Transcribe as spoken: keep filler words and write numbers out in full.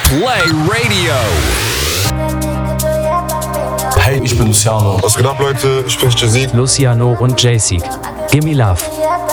Play Radio. Hey, ich bin Luciano. Was geht ab, Leute? Ich bin Jazzy. Luciano und J-Seek. Gimme Love.